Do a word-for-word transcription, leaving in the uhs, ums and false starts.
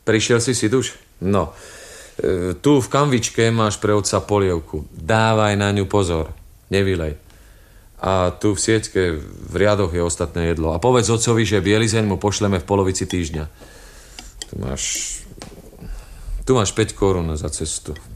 Prišiel si si duš? No, e, tu v kanvičke máš pre otca polievku. Dávaj na ňu pozor, nevylej. A tu v siečke v riadoch je ostatné jedlo. A povedz otcovi, že bielizeň mu pošleme v polovici týždňa. Tu máš... Tu máš päť korún za cestu.